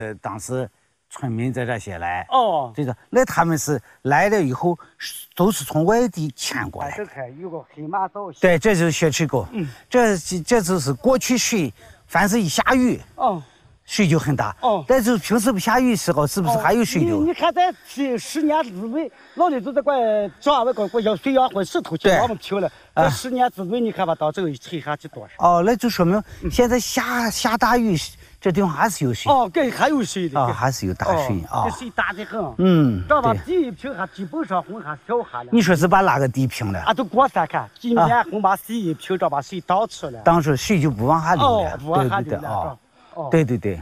当时村民在这些来， 哦， 这个那他们是来了以后，都是从外地迁过来的。 有个黑马道。 对，这就是雪池沟。这就是过去水，凡是一下雨，水就很大。但是平时不下雨时候，是不是还有水流？ 你看在10年之内，老的都在管抓那个要水要混石头去我们漂了。这10年之内，你看吧，到这个吹下去多少？ 那就说明现在下大雨。这地方还是有水对，还有水的还是有大水这水大得很。 这把地一平，还基本上混还小下了。 你说是把哪个地平了？ 都过山看，今年混把水一平，这把水倒出来。 当时水就不往下流了， 不往下流了。 对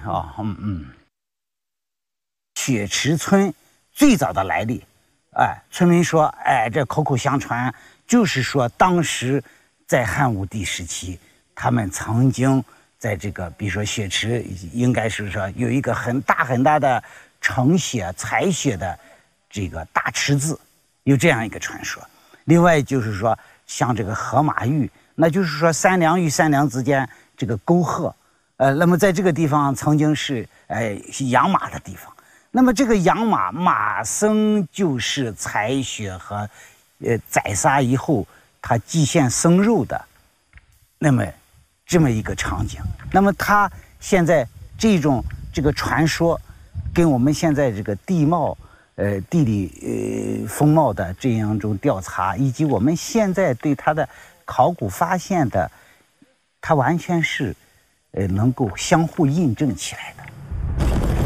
雪池村最早的来历，村民说，这口口相传，就是说当时在汉武帝时期，他们曾经。在这个，比如说雪池，应该是说有一个很大的盛雪采雪的这个大池子，有这样一个传说。另外就是说，像这个河马峪，那就是说3梁与3梁之间这个沟壑，那么在这个地方曾经是养马的地方。那么这个养马生就是采雪和宰杀以后，它祭献生肉的，那么。这么一个场景，那么它现在这个传说，跟我们现在这个地貌、地理风貌的这样一种调查，以及我们现在对它的考古发现的，它完全是能够相互印证起来的。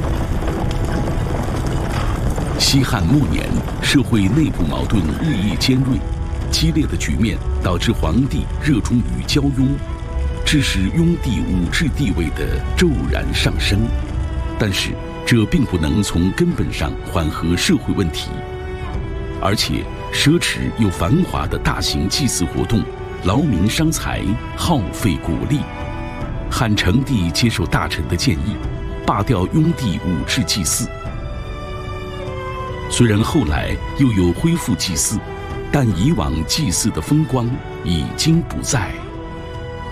西汉末年，社会内部矛盾日益尖锐，激烈的局面导致皇帝热衷于交庸。致使雍帝武治地位的骤然上升，但是这并不能从根本上缓和社会问题，而且奢侈又繁华的大型祭祀活动劳民伤财，耗费国力。汉成帝接受大臣的建议，罢掉雍帝武治祭祀。虽然后来又有恢复祭祀，但以往祭祀的风光已经不在。